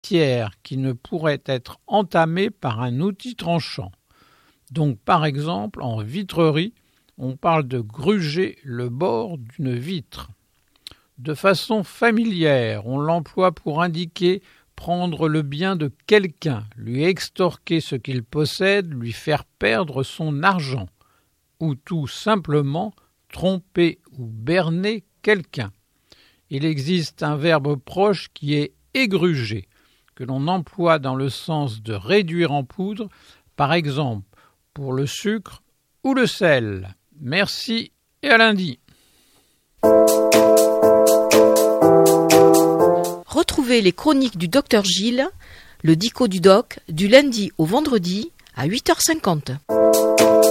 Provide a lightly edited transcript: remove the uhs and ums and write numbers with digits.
matière qui ne pourrait être entamée par un outil tranchant. Donc par exemple, en vitrerie, on parle de gruger le bord d'une vitre. De façon familière, on l'emploie pour indiquer prendre le bien de quelqu'un, lui extorquer ce qu'il possède, lui faire perdre son argent, ou tout simplement tromper ou berner quelqu'un. Il existe un verbe proche qui est égruger, que l'on emploie dans le sens de réduire en poudre, par exemple pour le sucre ou le sel. Merci et à lundi. Retrouvez les chroniques du Dr Gilles, le Dico du Doc, du lundi au vendredi à 8h50.